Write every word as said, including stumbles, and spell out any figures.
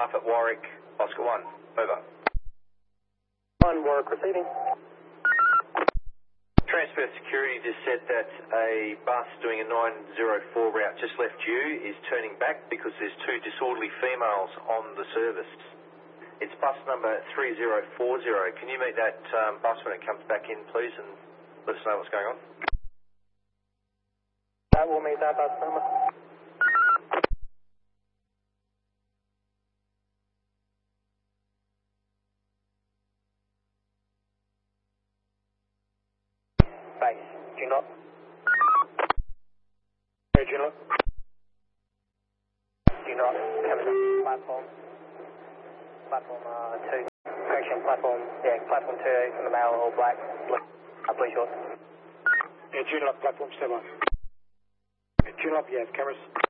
half at Warwick, Oscar one, over. one, Warwick receiving. Transfer security just said that a bus doing a nine zero four route just left you is turning back because there's two disorderly females on the service. It's bus number three zero four zero. Can you meet that um, bus when it comes back in, please, and let us know what's going on? That will meet that bus number. Base, do not. Do not. Do not. Coming up platform. Platform uh, two. Correction, platform, yeah, platform two from the male, all black. Uh, blue shorts. Yeah, tune up, platform seven. Tune up, yeah, cameras.